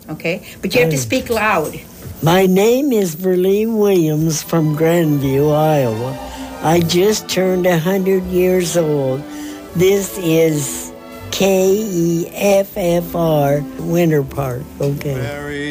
Okay? But you have to speak loud. My name is Verlene Williams from Grandview, Iowa. I just turned 100 years old. This is KEFFR Winter Park. Okay.